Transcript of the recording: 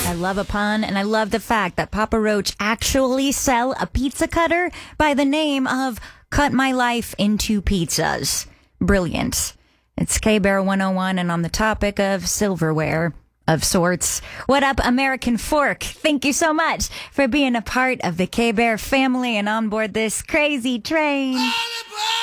I love a pun, and I love the fact that Papa Roach actually sell a pizza cutter by the name of Cut My Life into Pizzas. Brilliant. It's K-Bear 101, and on the topic of silverware of sorts. What up, American Fork? Thank you so much for being a part of the K-Bear family and on board this crazy train.